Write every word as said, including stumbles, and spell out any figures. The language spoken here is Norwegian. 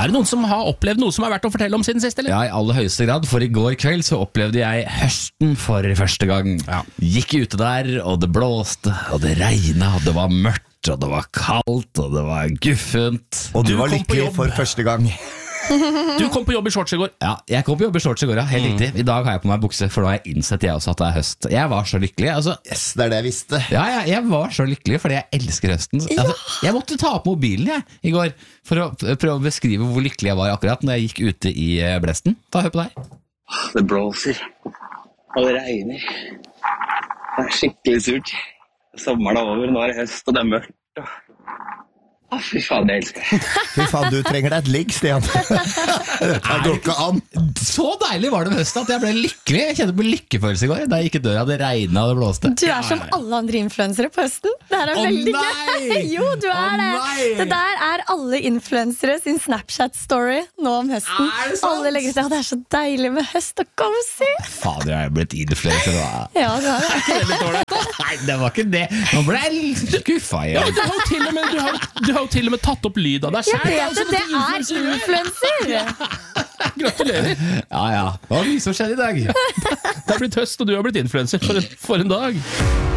Er det noen som har opplevd noe som er verdt å fortelle om siden sist, eller? Ja, i aller høyeste grad. For i går kveld så opplevde jeg høsten for første gang. Ja. Gikk ute der, og det blåste, og det regnet, og det var mørkt, og det var kaldt, og det var guffent. Og du, Du var kom på lykkelig jobb. for første gang. Du kom på jobb i shorts i går. Ja, jeg kom på jobb i shorts i går, ja, helt riktig. I dag har jeg på meg bukse, for nå har jeg innsett jeg også at det er høst. Jeg var så lykkelig, altså. Yes, det er det jeg visste. Ja, ja, jeg var så lykkelig, fordi jeg elsker høsten. Altså, jeg måtte ta opp mobilen jeg, i går, for å prøve å beskrive hvor lykkelig jeg var akkurat når jeg gikk ute i eh, blesten. Ta hør på deg. Det blåser, og det regner. Det er skikkelig surt. Sommeren er over, nå er det høst, og det er mørkt. Og... Å, fy faen, jeg elsker det. Fy faen, du trenger deg et ligg, Stian. Det går ikke an. Så deilig var det med høsten at jeg ble lykkelig. Jeg kjente på lykkefølelse i går da jeg gikk i døra, det regnet og det blåste. Du er som alle andre influensere på høsten. Det her er Å, veldig nei! gøy. Jo, du er Å, det. nei! Det der er alle influensere sin Snapchat-story nå om høsten. Er det sant? Alle legger ut, ja, det er så deilig med høst og cozy. Fader, jeg er blitt influencer da. Ja, du er det. Nei, det var ikke det. Nå ble jeg litt skuffa Ja, igjen. du har jo til og med, du har, du har jo til og med tatt opp lyd av deg Jeg selv. vet det, det er influenser. Gratulerer. Ja, ja. Det var mye som skjedde i dag. Det har blitt høst, og du har blitt influenser for en, for en dag.